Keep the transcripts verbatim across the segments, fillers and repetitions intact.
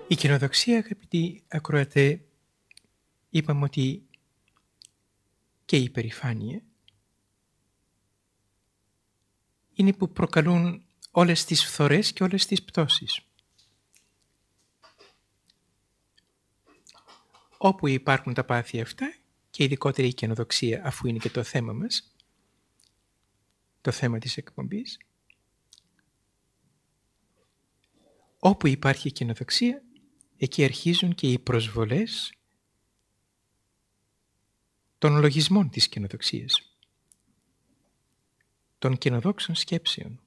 Η κοινοδοξία, αγαπητοί ακροατέ, είπαμε ότι και η υπερηφάνεια είναι που προκαλούν όλες τις φθορές και όλες τις πτώσεις. Όπου υπάρχουν τα πάθη αυτά, και ειδικότερα η καινοδοξία, αφού είναι και το θέμα μας, το θέμα της εκπομπής, όπου υπάρχει καινοδοξία, εκεί αρχίζουν και οι προσβολές των λογισμών της καινοδοξίας, των καινοδόξων σκέψεων.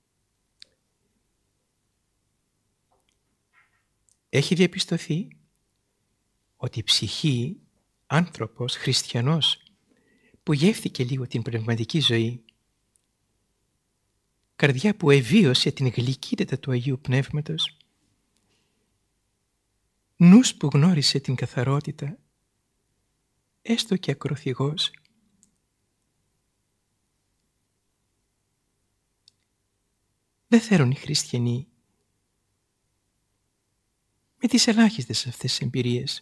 Έχει διαπιστωθεί ότι η ψυχή, άνθρωπος, χριστιανός, που γεύθηκε λίγο την πνευματική ζωή, καρδιά που εβίωσε την γλυκύτητα του Αγίου Πνεύματος, νους που γνώρισε την καθαρότητα, έστω και ακροθυγός, δεν θέλουν οι χριστιανοί με τις ελάχιστες αυτές τις εμπειρίες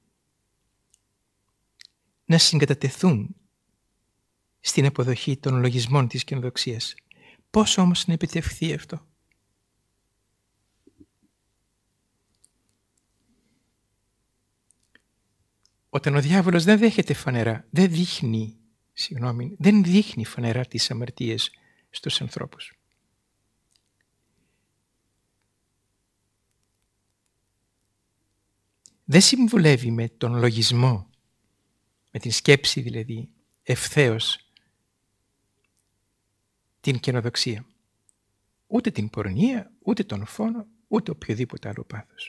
να συγκατατεθούν στην αποδοχή των λογισμών της καινοδοξίας. Πώς όμως να επιτευχθεί αυτό? Όταν ο διάβολος δεν δέχεται φανερά, δεν δείχνει, συγγνώμη, δεν δείχνει φανερά τις αμαρτίες στους ανθρώπους. Δεν συμβουλεύει με τον λογισμό, με την σκέψη δηλαδή, ευθέως την καινοδοξία. Ούτε την πορνεία, ούτε τον φόνο, ούτε οποιοδήποτε άλλο πάθος.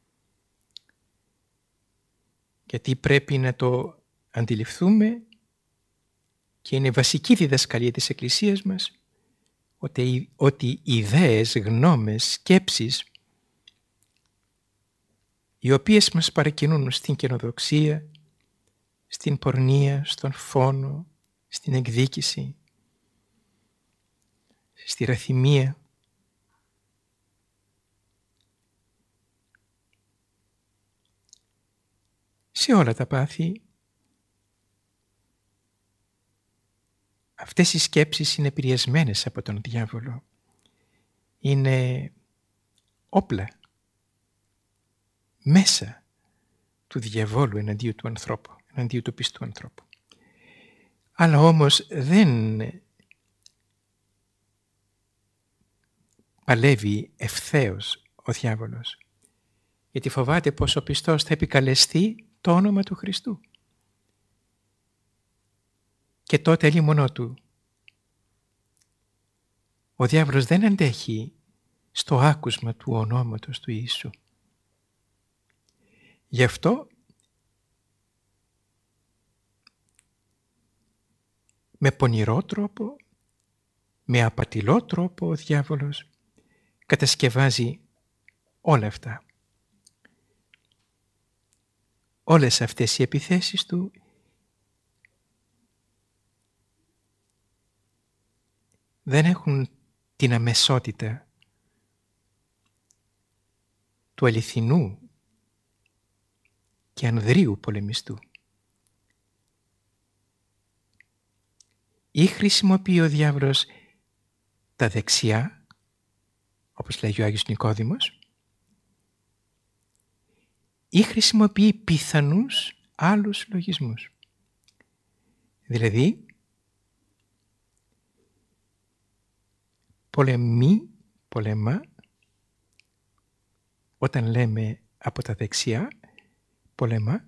Γιατί πρέπει να το αντιληφθούμε, και είναι βασική διδασκαλία της Εκκλησίας μας, ότι, ότι ιδέες, γνώμες, σκέψεις, οι οποίες μας παρακινούν στην καινοδοξία, στην πορνεία, στον φόνο, στην εκδίκηση, στη ραθυμία, σε όλα τα πάθη, αυτές οι σκέψεις είναι επηρεασμένες από τον διάβολο. Είναι όπλα, μέσα του διαβόλου εναντίον του ανθρώπου, εναντίον του πιστού ανθρώπου. Αλλά όμως δεν παλεύει ευθέως ο διάβολος, γιατί φοβάται πως ο πιστός θα επικαλεστεί το όνομα του Χριστού. Και τότε ελίμονό του. Ο διάβολος δεν αντέχει στο άκουσμα του ονόματος του Ιησού. Γι' αυτό με πονηρό τρόπο, με απατηλό τρόπο ο διάβολος κατασκευάζει όλα αυτά. Όλες αυτές οι επιθέσεις του δεν έχουν την αμεσότητα του αληθινού και ανδρείου πολεμιστού. Ή χρησιμοποιεί ο διάβολος τα δεξιά, όπως λέγει ο Άγιος Νικόδημος, ή χρησιμοποιεί πιθανούς άλλους λογισμούς. Δηλαδή, πολεμεί, πολεμά, όταν λέμε από τα δεξιά, πολεμά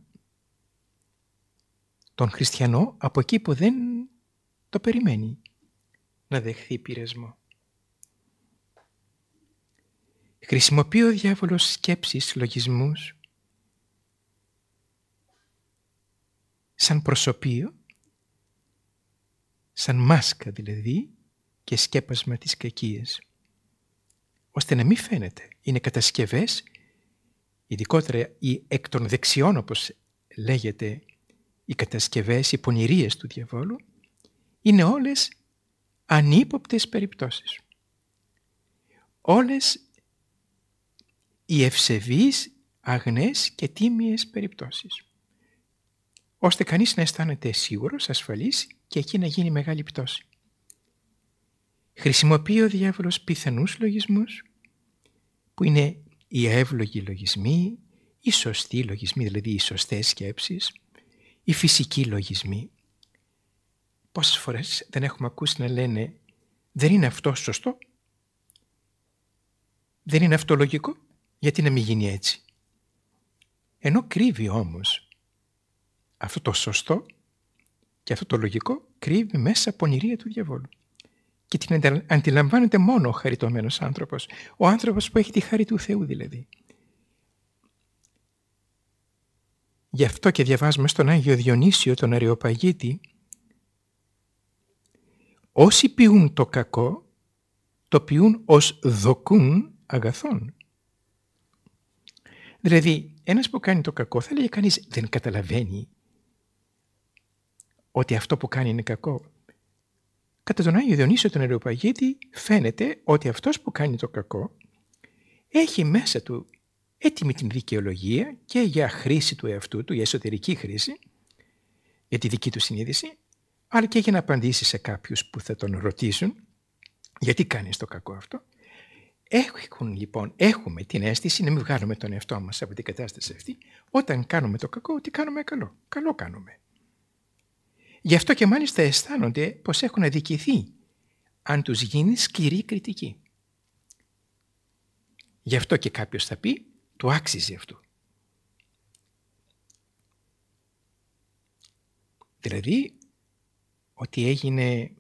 τον χριστιανό από εκεί που δεν το περιμένει να δεχθεί πειρασμό. Χρησιμοποιεί ο διάβολος σκέψεις, λογισμούς, σαν προσωπείο, σαν μάσκα δηλαδή και σκέπασμα της κακίας, ώστε να μην φαίνεται. Είναι κατασκευές, ειδικότερα οι εκ των δεξιών, όπως λέγεται, οι κατασκευές, οι πονηρίες του διαβόλου, είναι όλες ανύποπτες περιπτώσεις. Όλες οι ευσεβείς αγνές και τίμιες περιπτώσεις, ώστε κανείς να αισθάνεται σίγουρος, ασφαλής και εκεί να γίνει μεγάλη πτώση. Χρησιμοποιεί ο διάβολος πιθανούς λογισμούς, που είναι οι εύλογοι λογισμοί, οι σωστοί λογισμοί, δηλαδή οι σωστές σκέψεις, οι φυσικοί λογισμοί. Πόσες φορές δεν έχουμε ακούσει να λένε «Δεν είναι αυτό σωστό, δεν είναι αυτό λογικό, γιατί να μην γίνει έτσι». Ενώ κρύβει όμως αυτό το σωστό και αυτό το λογικό, κρύβει μέσα πονηρία του διαβόλου. Και την αντιλαμβάνεται μόνο ο χαριτωμένος άνθρωπος, ο άνθρωπος που έχει τη χάρη του Θεού δηλαδή. Γι' αυτό και διαβάζουμε στον Άγιο Διονύσιο τον Αρεοπαγίτη, όσοι ποιούν το κακό, το ποιούν ως δοκούν αγαθόν. Δηλαδή, ένας που κάνει το κακό, θα λέγει κανείς, δεν καταλαβαίνει ότι αυτό που κάνει είναι κακό. Κατά τον Άγιο Διονύσιο τον Αρεοπαγίτη φαίνεται ότι αυτός που κάνει το κακό έχει μέσα του έτοιμη την δικαιολογία και για χρήση του εαυτού του, για εσωτερική χρήση, για τη δική του συνείδηση, αλλά και για να απαντήσει σε κάποιους που θα τον ρωτήσουν γιατί κάνεις το κακό αυτό. Έχουν, λοιπόν, έχουμε την αίσθηση να μην βγάλουμε τον εαυτό μας από την κατάσταση αυτή, όταν κάνουμε το κακό, ότι κάνουμε καλό. Καλό κάνουμε. Γι' αυτό και μάλιστα αισθάνονται πως έχουν αδικηθεί αν τους γίνει σκληρή κριτική. Γι' αυτό και κάποιος θα πει, του άξιζε αυτό. Δηλαδή, ότι έγινε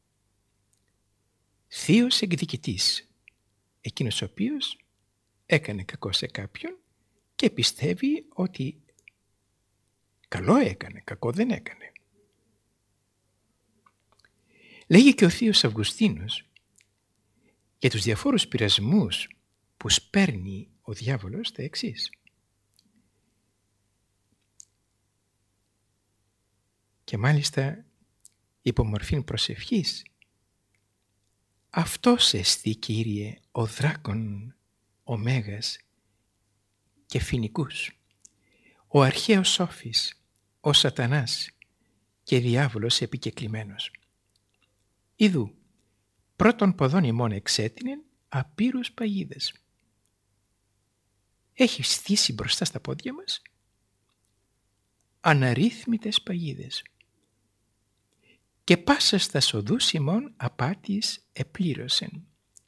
θείος εκδικητής, εκείνος ο οποίος έκανε κακό σε κάποιον και πιστεύει ότι καλό έκανε, κακό δεν έκανε. Λέγει και ο θείος Αυγουστίνος για τους διαφόρους πειρασμούς που σπέρνει ο διάβολος τα εξής. Και μάλιστα υπό μορφήν προσευχής, αυτός εστί Κύριε ο δράκον, ο μέγας και φοινικούς, ο αρχαίος σόφης, ο σατανάς και διάβολος επικεκλημένος. Ιδού, πρώτον ποδών ημών εξέτεινεν απείρους παγίδες. Έχει στήσει μπροστά στα πόδια μας αναρρύθμιτες παγίδες και πάσα στα σοδούς ημών απάτης επλήρωσεν.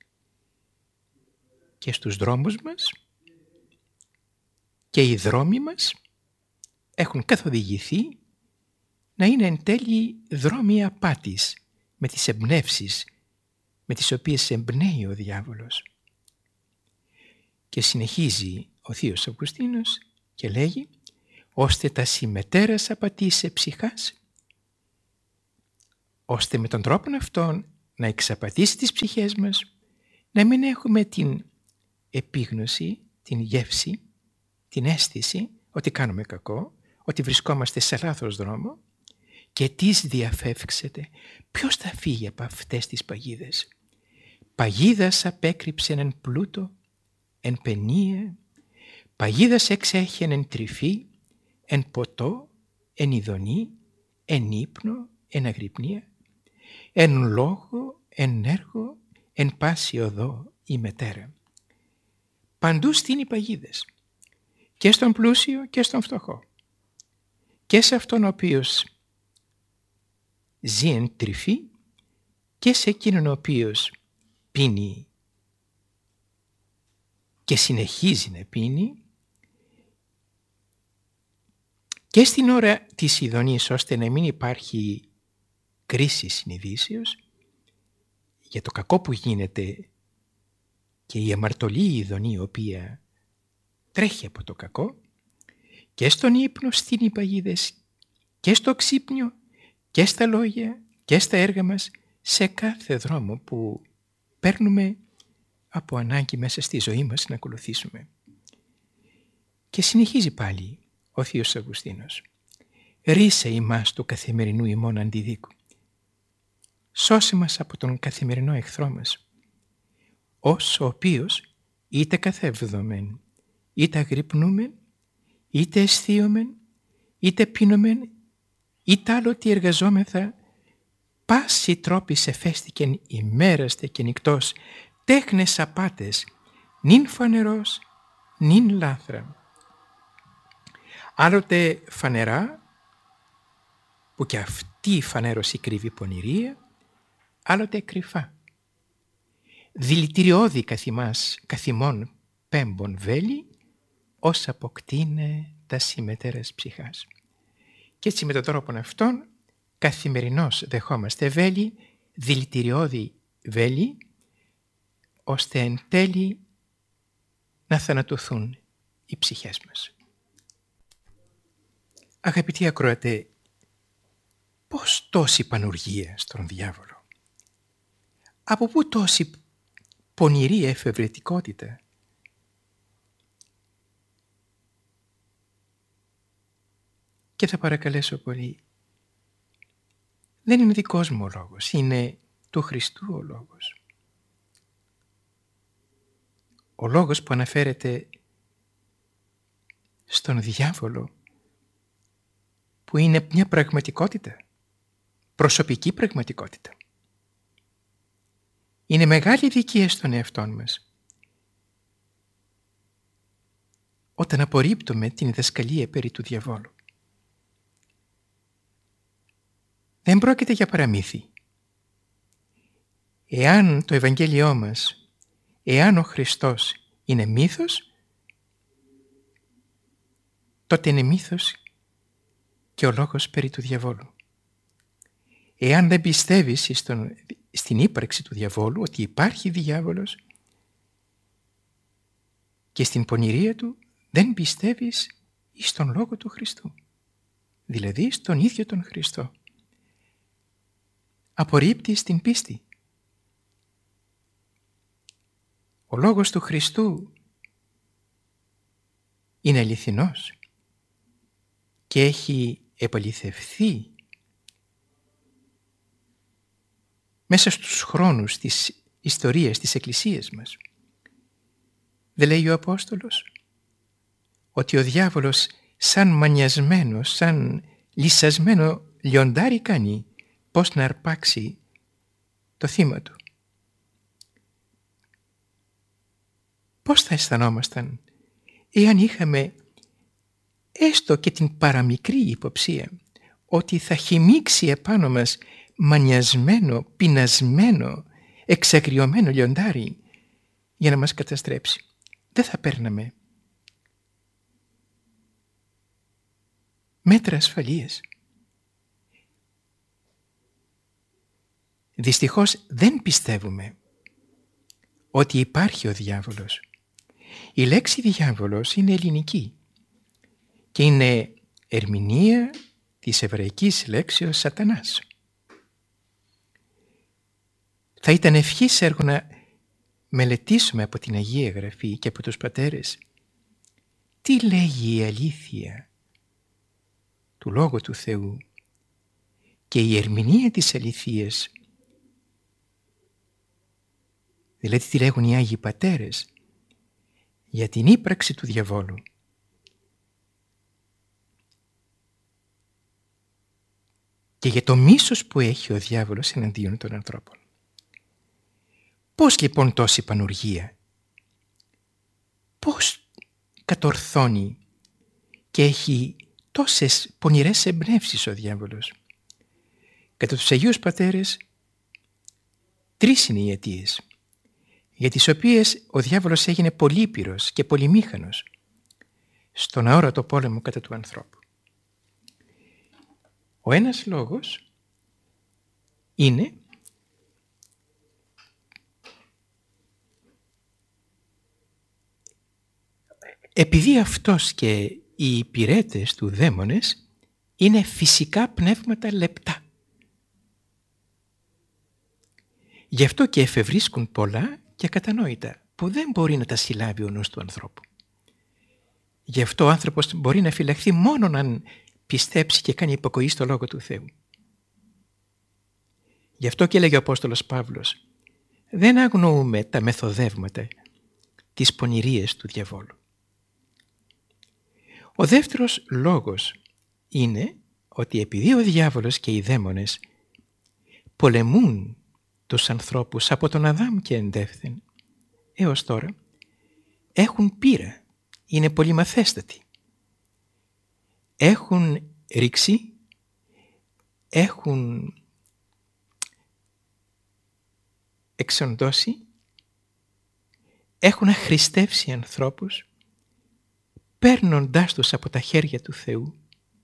Και στους δρόμους μας και οι δρόμοι μας έχουν καθοδηγηθεί να είναι εν τέλει δρόμοι απάτης, με τις εμπνεύσεις με τις οποίες εμπνέει ο διάβολος. Και συνεχίζει ο θείος Αυγουστίνος και λέγει, ώστε τα συμμετέρας απατήσε ψυχάς, ώστε με τον τρόπο αυτόν να εξαπατήσει τις ψυχές μας, να μην έχουμε την επίγνωση, την γεύση, την αίσθηση ότι κάνουμε κακό, ότι βρισκόμαστε σε λάθος δρόμο και τις διαφεύξετε. Ποιος θα φύγει από αυτές τις παγίδες? Παγίδας απέκρυψεν εν πλούτο, εν παινία, παγίδας εξέχεν εν τρυφή, εν ποτό, εν ειδονή, εν ύπνο, εν αγρυπνία, εν λόγο, εν έργο, εν πάση οδό η μετέρα. Παντού στείνει παγίδες, και στον πλούσιο και στον φτωχό, και σε αυτόν ο οποίος ζει εν τρυφή και σε εκείνον ο οποίος πίνει και συνεχίζει να πίνει, και στην ώρα της ειδονής, ώστε να μην υπάρχει κρίση συνειδήσεως για το κακό που γίνεται και η αμαρτωλή ειδονή η οποία τρέχει από το κακό, και στον ύπνο στείνει παγίδες, και στο ξύπνιο και στα λόγια και στα έργα μας, σε κάθε δρόμο που παίρνουμε από ανάγκη μέσα στη ζωή μας να ακολουθήσουμε. Και συνεχίζει πάλι ο θείος Αυγουστίνος. Ρίσε ημάς του καθημερινού ημών αντιδίκου. Σώσε μας από τον καθημερινό εχθρό μας, ως ο οποίος είτε καθεύδομεν, είτε αγρυπνούμεν, είτε αισθίομεν, είτε πίνομεν, είτε άλλο τι εργαζόμεθα, πάση τρόπης εφέστηκεν ημέραστε και νυκτός, τέχνες απάτες, νυν φανερός, νυν λάθρα. Άλλοτε φανερά, που και αυτή η φανέρωση κρύβει πονηρία, άλλοτε κρυφά. Δηλητηριώδη καθημάς, καθημών πέμπων βέλη, ως αποκτήνε τα συμμετέρας ψυχάς. Και έτσι με τον τρόπο αυτόν καθημερινώς δεχόμαστε βέλη, δηλητηριώδη βέλη, ώστε εν τέλει να θανατωθούν οι ψυχές μας. Αγαπητοί ακροατέ, πώς τόση πανουργία στον διάβολο? Από πού τόση πονηρή εφευρετικότητα? Και θα παρακαλέσω πολύ, δεν είναι δικός μου ο λόγος, είναι του Χριστού ο λόγος. Ο λόγος που αναφέρεται στον διάβολο, που είναι μια πραγματικότητα, προσωπική πραγματικότητα. Είναι μεγάλη δικία στον εαυτόν μας. Όταν απορρίπτουμε την διδασκαλία περί του διαβόλου. Δεν πρόκειται για παραμύθι. Εάν το Ευαγγέλιό μας, εάν ο Χριστός είναι μύθος, τότε είναι μύθος και ο λόγος περί του διαβόλου. Εάν δεν πιστεύεις στον, στην ύπαρξη του διαβόλου, ότι υπάρχει διάβολος και στην πονηρία του, δεν πιστεύεις στον λόγο του Χριστού, δηλαδή στον ίδιο τον Χριστό. Απορρίπτεις την πίστη. Ο λόγος του Χριστού είναι αληθινός και έχει επαληθευθεί μέσα στους χρόνους της ιστορίας της Εκκλησίας μας. Δεν λέει ο Απόστολος ότι ο διάβολος σαν μανιασμένο, σαν λυσασμένο λιοντάρι κάνει πώς να αρπάξει το θύμα του? Πώς θα αισθανόμασταν εάν είχαμε έστω και την παραμικρή υποψία ότι θα χυμίξει επάνω μας μανιασμένο, πεινασμένο, εξακριωμένο λιοντάρι για να μας καταστρέψει? Δεν θα παίρναμε μέτρα ασφαλείας. Δυστυχώς δεν πιστεύουμε ότι υπάρχει ο διάβολος. Η λέξη διάβολος είναι ελληνική και είναι ερμηνεία της εβραϊκής λέξεως σατανάς. Θα ήταν ευχής έργο να μελετήσουμε από την Αγία Γραφή και από τους πατέρες τι λέγει η αλήθεια του Λόγου του Θεού και η ερμηνεία της αληθείας, δηλαδή τι λέγουν οι Άγιοι Πατέρες για την ύπαρξη του διαβόλου. Και για το μίσος που έχει ο διάβολος εναντίον των ανθρώπων. Πώς λοιπόν τόση πανουργία? Πώς κατορθώνει και έχει τόσες πονηρές εμπνεύσεις ο διάβολος? Κατά τους Αγίους Πατέρες, τρεις είναι οι αιτίες, για τις οποίες ο διάβολος έγινε πολύπειρος και πολυμήχανος στον αόρατο πόλεμο κατά του ανθρώπου. Ο ένας λόγος είναι επειδή αυτός και οι υπηρέτες του δαίμονες είναι φυσικά πνεύματα λεπτά. Γι' αυτό και εφευρίσκουν πολλά και ακατανόητα που δεν μπορεί να τα συλλάβει ο νους του ανθρώπου. Γι' αυτό ο άνθρωπος μπορεί να φυλαχθεί μόνο αν πιστέψει και κάνει υπακοή στο Λόγο του Θεού. Γι' αυτό και έλεγε ο Απόστολος Παύλος, δεν αγνοούμε τα μεθοδεύματα, τις πονηρίες του διαβόλου. Ο δεύτερος λόγος είναι ότι επειδή ο διάβολος και οι δαίμονες πολεμούν τους ανθρώπους από τον Αδάμ και εντεύθεν έως τώρα, έχουν πείρα, είναι πολυμαθέστατοι. Έχουν ρίξει, έχουν εξοντώσει, έχουν αχρηστεύσει ανθρώπους, παίρνοντάς τους από τα χέρια του Θεού.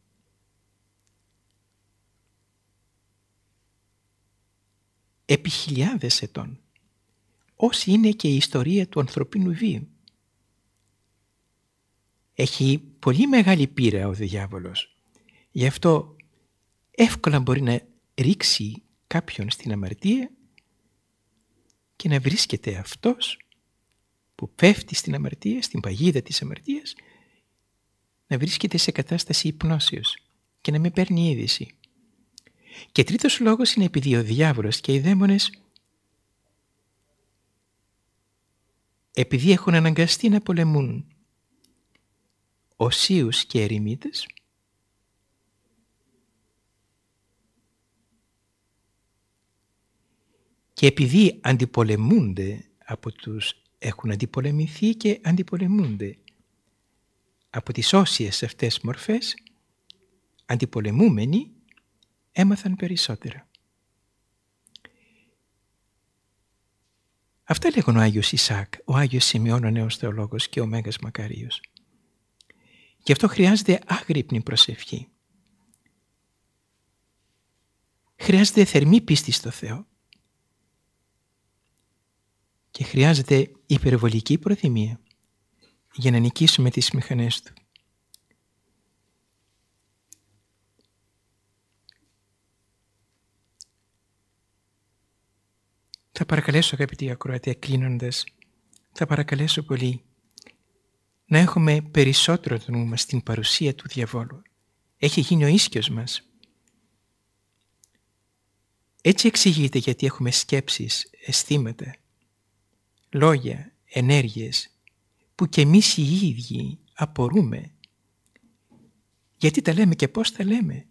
Επί χιλιάδες ετών, όσοι είναι και η ιστορία του ανθρωπίνου βίου. Έχει πολύ μεγάλη πείρα ο διάβολος. Γι' αυτό εύκολα μπορεί να ρίξει κάποιον στην αμαρτία και να βρίσκεται αυτός που πέφτει στην αμαρτία, στην παγίδα της αμαρτίας, να βρίσκεται σε κατάσταση υπνώσεως και να μην παίρνει είδηση. Και τρίτος λόγος είναι επειδή ο διάβολος και οι δαίμονες, επειδή έχουν αναγκαστεί να πολεμούν οσίους και ερημίτες, και επειδή αντιπολεμούνται από τους, έχουν αντιπολεμηθεί και αντιπολεμούνται από τις όσιες αυτές μορφές, αντιπολεμούμενοι έμαθαν περισσότερα. Αυτά λέγουν ο Άγιος Ισαάκ, ο Άγιος Σημειών, ο νέος θεολόγος και ο Μέγας Μακάριος. Γι' αυτό χρειάζεται άγρυπνη προσευχή. Χρειάζεται θερμή πίστη στο Θεό. Και χρειάζεται υπερβολική προθυμία για να νικήσουμε τις μηχανές του. Θα παρακαλέσω, αγαπητοί ακροατές, κλείνοντας, θα παρακαλέσω πολύ να έχουμε περισσότερο το νου μας στην παρουσία του διαβόλου. Έχει γίνει ο ίσκιος μας. Έτσι εξηγείται γιατί έχουμε σκέψεις, αισθήματα, λόγια, ενέργειες που και εμείς οι ίδιοι απορούμε. Γιατί τα λέμε και πώς τα λέμε.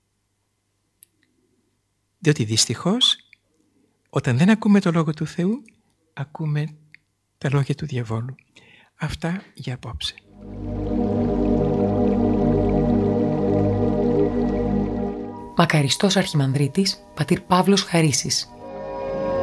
Διότι δυστυχώς όταν δεν ακούμε το Λόγο του Θεού, ακούμε τα λόγια του διαβόλου. Αυτά για απόψε. Μακαριστός Αρχιμανδρίτης, πατήρ Παύλος Χαρίσης.